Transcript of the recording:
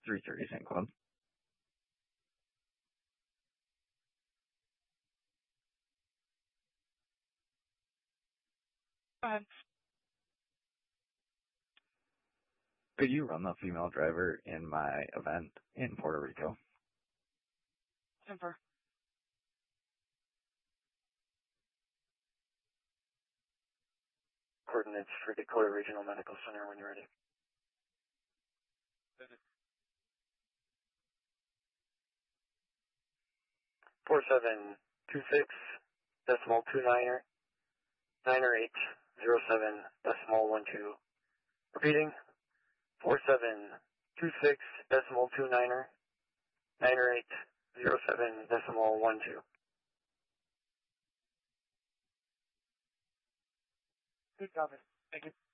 330 St. Cloud. Go ahead. Could you run the female driver in my event in Puerto Rico? Temper. Coordinates for Dakota Regional Medical Center when you're ready. 4726 decimal 29er 9807 decimal 12. Repeating, 4726 decimal 29er 9807 decimal 12. Good copy. Thank you.